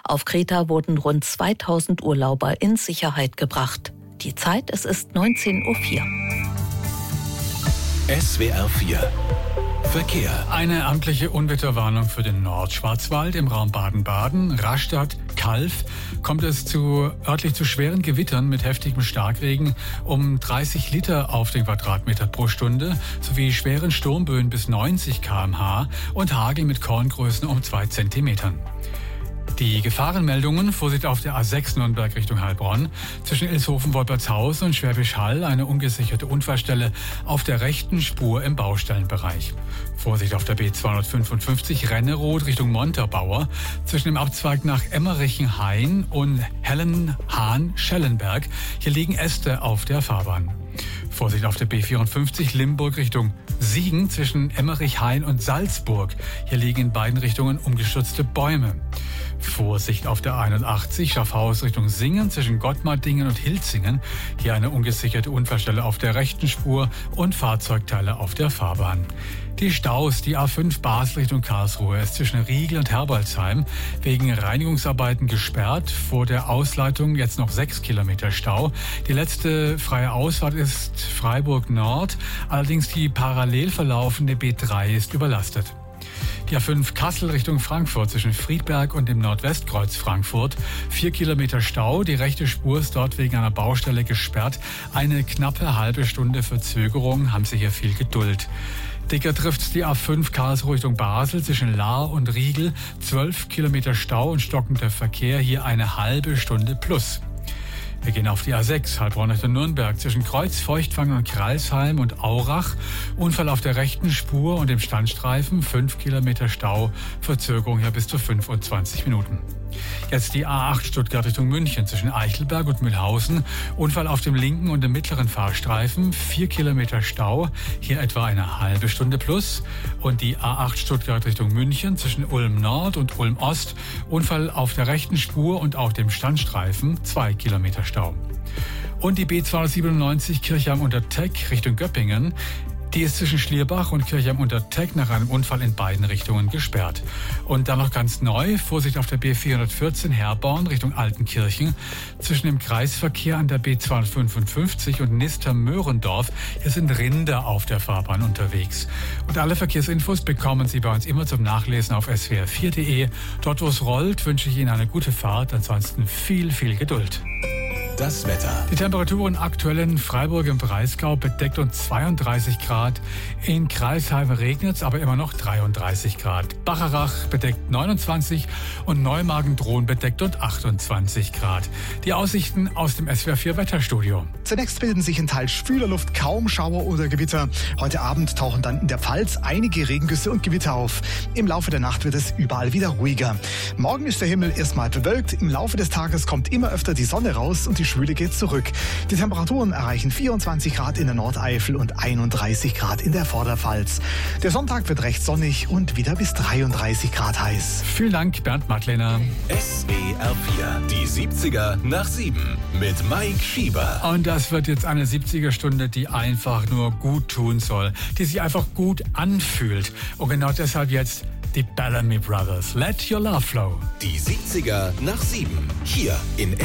Auf Kreta wurden rund 2000 Urlauber in Sicherheit gebracht. Die Zeit, es ist 19:04 Uhr. SWR 4 Verkehr. Eine amtliche Unwetterwarnung für den Nordschwarzwald im Raum Baden-Baden, Rastatt, Calw kommt es örtlich zu schweren Gewittern mit heftigem Starkregen um 30 Liter auf den Quadratmeter pro Stunde sowie schweren Sturmböen bis 90 km/h und Hagel mit Korngrößen um 2 Zentimetern. Die Gefahrenmeldungen: Vorsicht auf der A6 Nürnberg Richtung Heilbronn. Zwischen Ilshofen-Wolpertshausen und Schwäbisch Hall eine ungesicherte Unfallstelle auf der rechten Spur im Baustellenbereich. Vorsicht auf der B255 Renneroth Richtung Montabaur. Zwischen dem Abzweig nach Emmerichen-Hain und Hellen-Hahn-Schellenberg. Hier liegen Äste auf der Fahrbahn. Vorsicht auf der B54 Limburg Richtung Siegen zwischen Emmerich-Hain und Salzburg. Hier liegen in beiden Richtungen umgestürzte Bäume. Vorsicht auf der 81 Schaffhaus Richtung Singen zwischen Gottmardingen und Hilzingen. Hier eine ungesicherte Unfallstelle auf der rechten Spur und Fahrzeugteile auf der Fahrbahn. Die Staus, die A5 Basel Richtung Karlsruhe ist zwischen Riegel und Herbolzheim wegen Reinigungsarbeiten gesperrt. Vor der Ausleitung jetzt noch 6 Kilometer Stau. Die letzte freie Ausfahrt ist Freiburg Nord. Allerdings die parallel verlaufende B3 ist überlastet. Die A5 Kassel Richtung Frankfurt zwischen Friedberg und dem Nordwestkreuz Frankfurt. 4 Kilometer Stau. Die rechte Spur ist dort wegen einer Baustelle gesperrt. Eine knappe halbe Stunde Verzögerung. Haben Sie hier viel Geduld. Dicker trifft die A5 Karlsruhe Richtung Basel zwischen Lahr und Riegel. 12 Kilometer Stau und stockender Verkehr. Hier eine halbe Stunde plus. Wir gehen auf die A6, Heilbronn Richtung Nürnberg, zwischen Kreuzfeuchtwangen und Kreilsheim und Aurach. Unfall auf der rechten Spur und dem Standstreifen, 5 Kilometer Stau, Verzögerung hier bis zu 25 Minuten. Jetzt die A8 Stuttgart Richtung München zwischen Eichelberg und Mühlhausen. Unfall auf dem linken und dem mittleren Fahrstreifen, 4 Kilometer Stau, hier etwa eine halbe Stunde plus. Und die A8 Stuttgart Richtung München zwischen Ulm Nord und Ulm Ost. Unfall auf der rechten Spur und auf dem Standstreifen, 2 Kilometer Stau. Und die B297 Kirchheim-Unterteck Richtung Göppingen. Die ist zwischen Schlierbach und Kirchheim-Unterteck nach einem Unfall in beiden Richtungen gesperrt. Und dann noch ganz neu, Vorsicht auf der B414 Herborn Richtung Altenkirchen. Zwischen dem Kreisverkehr an der B255 und Nister-Möhrendorf, hier sind Rinder auf der Fahrbahn unterwegs. Und alle Verkehrsinfos bekommen Sie bei uns immer zum Nachlesen auf swr4.de. Dort, wo es rollt, wünsche ich Ihnen eine gute Fahrt, ansonsten viel, viel Geduld. Das Wetter. Die Temperaturen aktuell in Freiburg im Breisgau bedeckt und 32 Grad. In Kreisheim regnet es, aber immer noch 33 Grad. Bacharach bedeckt 29 und Neumagen-Drohn bedeckt und 28 Grad. Die Aussichten aus dem SWR 4 Wetterstudio. Zunächst bilden sich in teils schwüler Luft kaum Schauer oder Gewitter. Heute Abend tauchen dann in der Pfalz einige Regengüsse und Gewitter auf. Im Laufe der Nacht wird es überall wieder ruhiger. Morgen ist der Himmel erstmal bewölkt. Im Laufe des Tages kommt immer öfter die Sonne raus und die Schwüle geht zurück. Die Temperaturen erreichen 24 Grad in der Nordeifel und 31 Grad in der Vorderpfalz. Der Sonntag wird recht sonnig und wieder bis 33 Grad heiß. Vielen Dank, Bernd Madlener. SWR 4, die 70er nach 7 mit Mike Schieber. Und das wird jetzt eine 70er-Stunde, die einfach nur gut tun soll, die sich einfach gut anfühlt. Und genau deshalb jetzt die Bellamy Brothers. Let Your Love Flow. Die 70er nach 7, hier in